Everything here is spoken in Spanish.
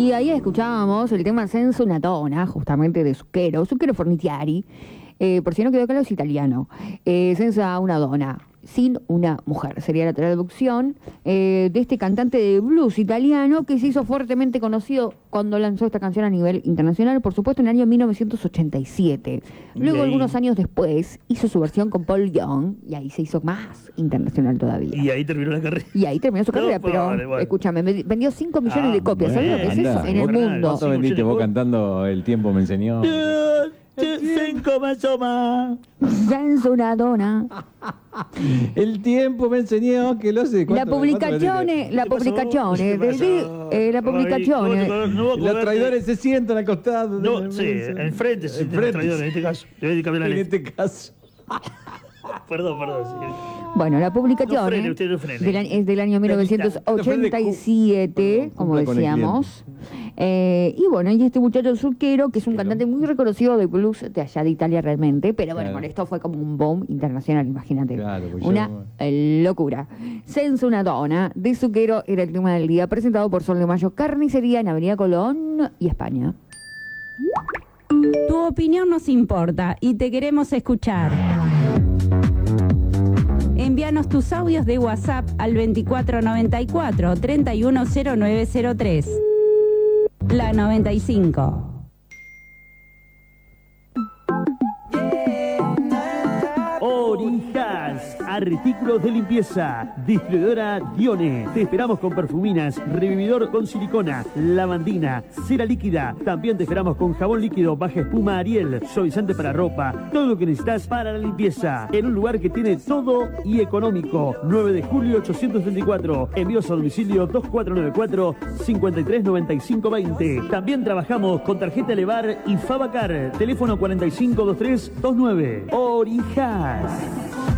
Y ahí escuchábamos el tema Senza una donna, justamente de Zucchero Fornitieri. Por si no quedó claro, es italiano. Senza una donna, sin una mujer, sería la traducción de este cantante de blues italiano que se hizo fuertemente conocido cuando lanzó esta canción a nivel internacional, por supuesto en el año 1987. Luego, algunos años después, hizo su versión con Paul Young y ahí se hizo más internacional todavía. Y ahí terminó la carrera. Y ahí terminó su carrera, pero bueno. Escúchame, vendió 5 millones de copias. ¿Sabes lo que es eso? En el mundo. ¿Cuánto vendiste vos cantando El tiempo me enseñó? 5 más o más. Senza una donna. El tiempo me enseñó que lo sé. La publicazione. Los traidores se sientan al costado. No, sí, enfrente se sientan los traidores en este caso. En este caso. Perdón, sí. Bueno, la publicación Usted no frene. es del año 1987, como decíamos. Y bueno, y este muchacho Zucchero, que es un cantante muy reconocido de blues de allá de Italia realmente, pero bueno, con esto fue como un boom internacional, imagínate. Claro, pues una locura. Senza una donna de Zucchero era el tema del día, presentado por Sol de Mayo Carnicería en Avenida Colón y España. Tu opinión nos importa y te queremos escuchar. Envíanos tus audios de WhatsApp al 2494-310903. La 95. Orijas, artículos de limpieza, distribuidora Dione. Te esperamos con perfuminas, revividor con silicona, lavandina, cera líquida. También te esperamos con jabón líquido, baja espuma Ariel, suavizante para ropa, todo lo que necesitas para la limpieza. En un lugar que tiene todo y económico. 9 de julio 834. Envíos a domicilio 2494-539520. También trabajamos con tarjeta Elevar y Fabacar. Teléfono 452329. Orijas.